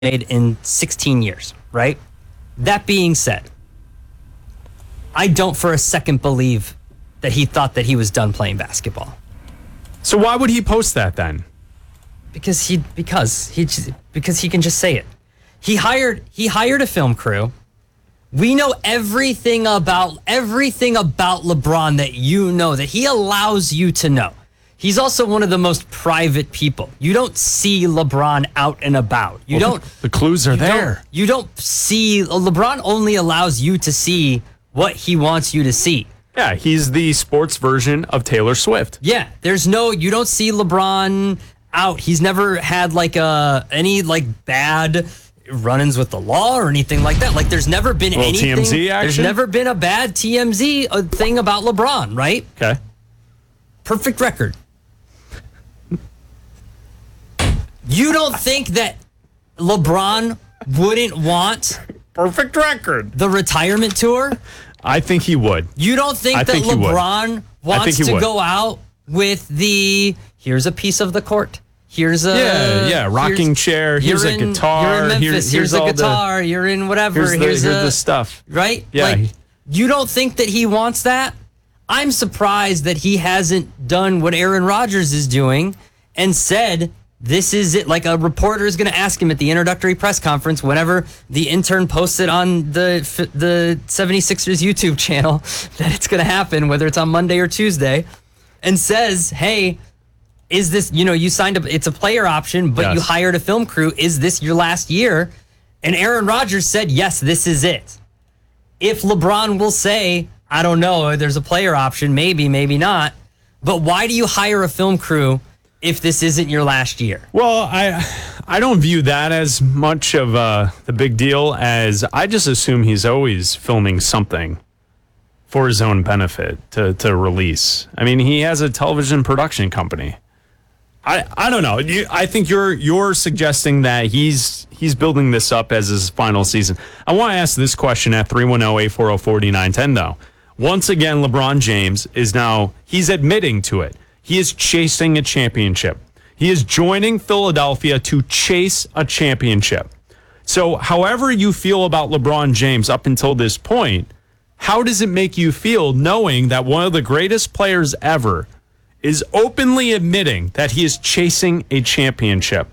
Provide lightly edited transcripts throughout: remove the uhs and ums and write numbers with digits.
made in 16 years, right? That being said, I don't for a second believe that he thought that he was done playing basketball. So why would he post that then? Because he can just say it. He hired a film crew. We know everything about LeBron that you know, that he allows you to know. He's also one of the most private people. You don't see LeBron out and about. The clues are there. You don't see LeBron only allows you to see what he wants you to see. Yeah, he's the sports version of Taylor Swift. Yeah, you don't see LeBron out. He's never had any bad run-ins with the law or anything like that. Like there's never been anything. TMZ action? There's never been a bad TMZ thing about LeBron, right? Okay. Perfect record. You don't think that LeBron wouldn't want perfect record the retirement tour? I think he would. You don't think that LeBron wants to go out with here's a piece of the court. Here's a rocking chair. Here's a guitar. You're in Memphis. Here's a guitar. You're in whatever. Here's the stuff. Right? Yeah. You don't think that he wants that? I'm surprised that he hasn't done what Aaron Rodgers is doing and said, this is it. Like a reporter is going to ask him at the introductory press conference whenever the intern posts it on the 76ers YouTube channel that it's going to happen, whether it's on Monday or Tuesday, and says, hey, is this, you signed up, it's a player option, but you hired a film crew. Is this your last year? And Aaron Rodgers said, yes, this is it. If LeBron will say, I don't know, there's a player option, maybe, maybe not. But why do you hire a film crew if this isn't your last year? Well, I don't view that as much of the big deal as I just assume he's always filming something for his own benefit to release. I mean, he has a television production company. I don't know. I think you're suggesting that he's building this up as his final season. I want to ask this question at 310-840-4910, though. Once again, LeBron James he's admitting to it. He is chasing a championship. He is joining Philadelphia to chase a championship. So however you feel about LeBron James up until this point, how does it make you feel knowing that one of the greatest players ever is openly admitting that he is chasing a championship?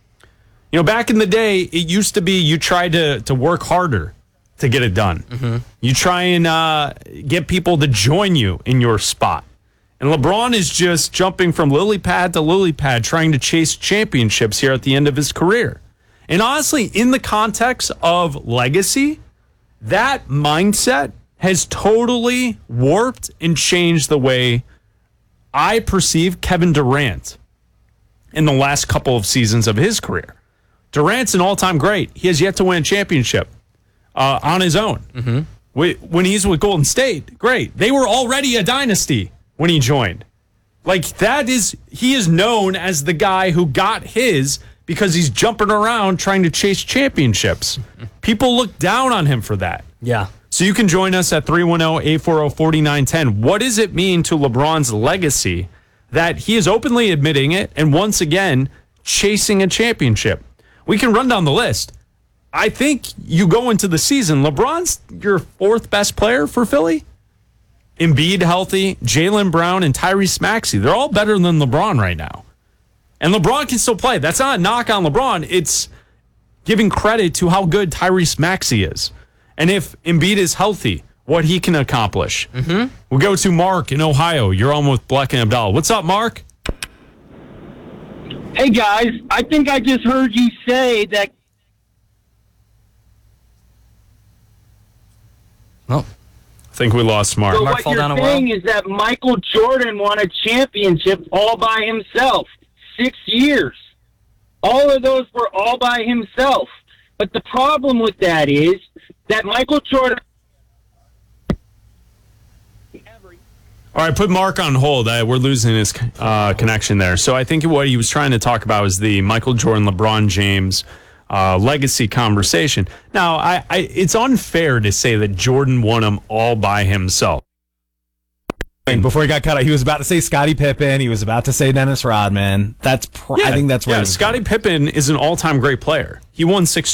Back in the day, it used to be you tried to work harder to get it done. Mm-hmm. You try and get people to join you in your spot. And LeBron is just jumping from lily pad to lily pad, trying to chase championships here at the end of his career. And honestly, in the context of legacy, that mindset has totally warped and changed the way I perceive Kevin Durant in the last couple of seasons of his career. Durant's an all-time great. He has yet to win a championship on his own. Mm-hmm. When he's with Golden State, great. They were already a dynasty when he joined. He is known as the guy who got his because he's jumping around trying to chase championships. People look down on him for that. Yeah. So you can join us at 310-840-4910. What does it mean to LeBron's legacy that he is openly admitting it and once again chasing a championship? We can run down the list. I think you go into the season, LeBron's your fourth best player for Philly. Embiid healthy, Jaylen Brown, and Tyrese Maxey. They're all better than LeBron right now. And LeBron can still play. That's not a knock on LeBron. It's giving credit to how good Tyrese Maxey is. And if Embiid is healthy, what he can accomplish. Mm-hmm. We'll go to Mark in Ohio. You're on with Bleck and Abdallah. What's up, Mark? Hey, guys. I think I just heard you say that. Well, I think we lost Mark. So Mark what fall you're down a saying well? is that Michael Jordan won a championship all by himself. 6 years. All of those were all by himself. But the problem with that is that Michael Jordan... All right, put Mark on hold. We're losing his connection there. So I think what he was trying to talk about is the Michael Jordan, LeBron James legacy conversation. Now, it's unfair to say that Jordan won them all by himself. Before he got cut out, he was about to say Scottie Pippen. He was about to say Dennis Rodman. I think that's where. Scottie Pippen is an all-time great player. He won 6